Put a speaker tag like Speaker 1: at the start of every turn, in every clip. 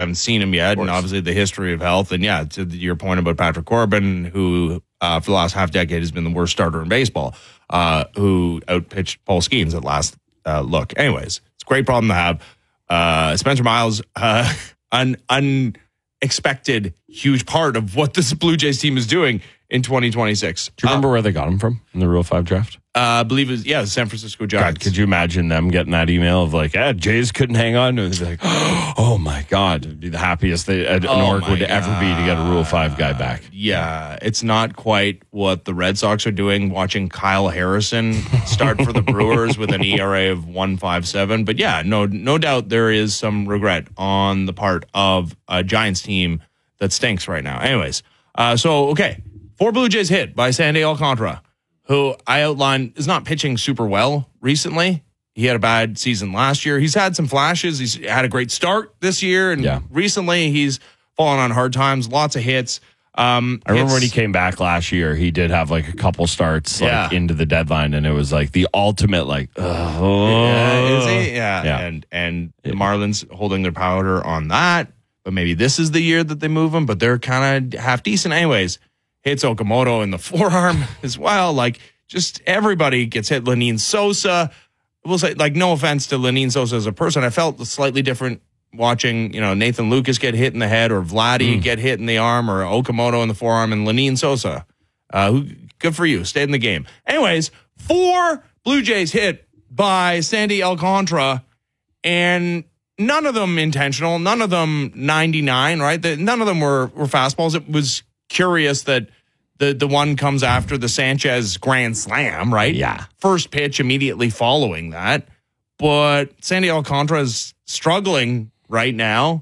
Speaker 1: haven't seen him yet, and obviously the history of health. And yeah, to your point about Patrick Corbin, who for the last half decade has been the worst starter in baseball, who outpitched Paul Skeens at last look. Anyways, it's a great problem to have. Spencer Miles, unexpected huge part of what this Blue Jays team is doing in 2026.
Speaker 2: Do you remember where they got him from in the Rule 5 draft?
Speaker 1: I believe it was, the San Francisco Giants.
Speaker 2: God, could you imagine them getting that email of like, Jays couldn't hang on? And they'd be like, oh my God, it'd be the happiest an org would ever be to get a Rule 5 guy back.
Speaker 1: Yeah, it's not quite what the Red Sox are doing, watching Kyle Harrison start for the Brewers with an ERA of 1.57. But yeah, no doubt there is some regret on the part of a Giants team that stinks right now. Anyways, okay. 4 Blue Jays hit by Sandy Alcantara, who I outlined is not pitching super well recently. He had a bad season last year. He's had some flashes. He's had a great start this year, and recently he's fallen on hard times, lots of hits.
Speaker 2: I remember when he came back last year, he did have like a couple starts into the deadline, and it was like the ultimate like,
Speaker 1: is he? Yeah. And the Marlins holding their powder on that, but maybe this is the year that they move him, but they're kind of half decent anyways. Hits Okamoto in the forearm as well. Like, just everybody gets hit. Lenyn Sosa. We'll say, like, no offense to Lenyn Sosa as a person. I felt slightly different watching, Nathan Lucas get hit in the head or Vladdy get hit in the arm or Okamoto in the forearm and Lenyn Sosa. Good for you. Stayed in the game. Anyways, 4 Blue Jays hit by Sandy Alcantara, and none of them intentional. None of them 99, right? None of them were fastballs. It was curious that the one comes after the Sanchez grand slam, right?
Speaker 2: Yeah.
Speaker 1: First pitch immediately following that. But Sandy Alcantara is struggling right now.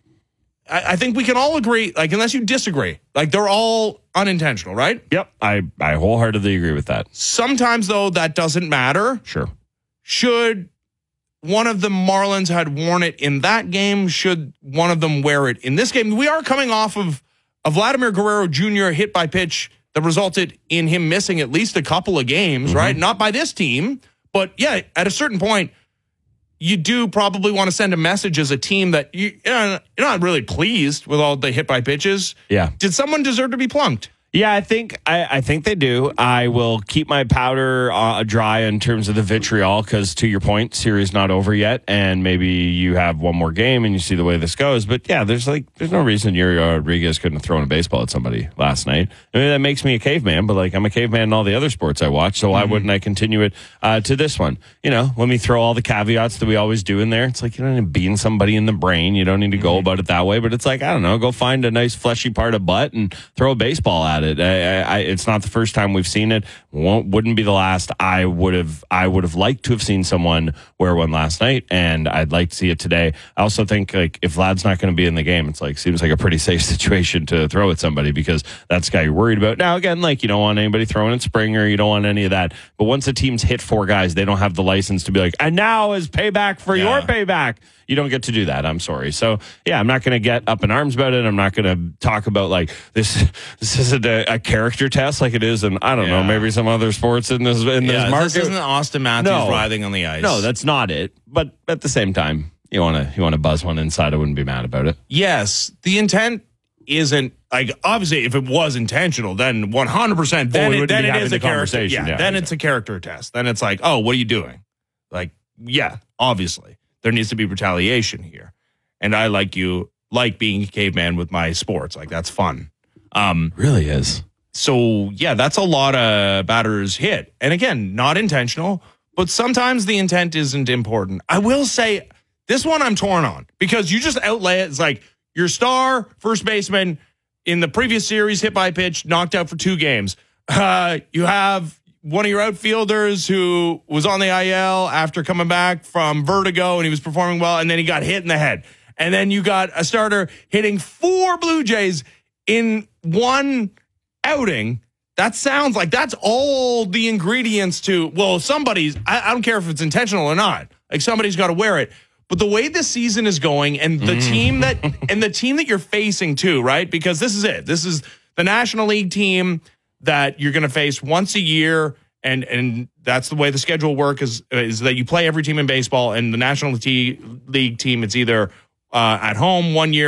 Speaker 1: I think we can all agree, like, unless you disagree, like, they're all unintentional, right?
Speaker 2: Yep. I wholeheartedly agree with that.
Speaker 1: Sometimes, though, that doesn't matter.
Speaker 2: Sure.
Speaker 1: Should one of the Marlins had worn it in that game, should one of them wear it in this game? We are coming off of a Vladimir Guerrero Jr. hit by pitch that resulted in him missing at least a couple of games, right? Not by this team, but yeah, at a certain point, you do probably want to send a message as a team that you're not really pleased with all the hit by pitches.
Speaker 2: Yeah.
Speaker 1: Did someone deserve to be plunked?
Speaker 2: Yeah, I think they do. I will keep my powder dry in terms of the vitriol because, to your point, series not over yet, and maybe you have one more game and you see the way this goes. But yeah, there's no reason Yuri Rodriguez couldn't have thrown a baseball at somebody last night. I mean, that makes me a caveman, but like, I'm a caveman in all the other sports I watch, so why wouldn't I continue it to this one? Let me throw all the caveats that we always do in there. It's like, you don't need to bean somebody in the brain. You don't need to go about it that way, but it's like, I don't know, go find a nice fleshy part of butt and throw a baseball at it. It's not the first time we've seen it. Wouldn't be the last. I would have liked to have seen someone wear one last night, and I'd like to see it today. I also think, like, if Vlad's not going to be in the game, it's like, seems like a pretty safe situation to throw at somebody because that's the guy you're worried about. Now, again, like, you don't want anybody throwing at Springer, you don't want any of that. But once a team's hit 4 guys, they don't have the license to be like, and now is payback for your payback. You don't get to do that. I'm sorry. So, yeah, I'm not going to get up in arms about it. I'm not going to talk about, like, this isn't a character test like it is in, I don't know, maybe some other sports in this market.
Speaker 1: This isn't Austin Matthews writhing on the ice.
Speaker 2: No, that's not it. But at the same time, you want to buzz one inside, I wouldn't be mad about it.
Speaker 1: Yes. The intent isn't, like, obviously, if it was intentional, then 100%, then it is a character. Yeah, then it's a character test. Then it's like, oh, what are you doing? Like, yeah, obviously. There needs to be retaliation here. And I, like being a caveman with my sports. Like, that's fun.
Speaker 2: Really is.
Speaker 1: So, yeah, that's a lot of batters hit. And again, not intentional, but sometimes the intent isn't important. I will say, this one I'm torn on because you just outlay it. It's like your star first baseman in the previous series hit by pitch, knocked out for 2 games. You have one of your outfielders who was on the IL after coming back from vertigo and he was performing well, and then he got hit in the head. And then you got a starter hitting 4 Blue Jays in one outing. That sounds like that's all the ingredients to, well, somebody's, I don't care if it's intentional or not, like somebody's got to wear it. But the way this season is going and the team that you're facing too, right? Because this is it. This is the National League team that you're going to face once a year, and that's the way the schedule works is that you play every team in baseball, and the National League team, it's either at home 1 year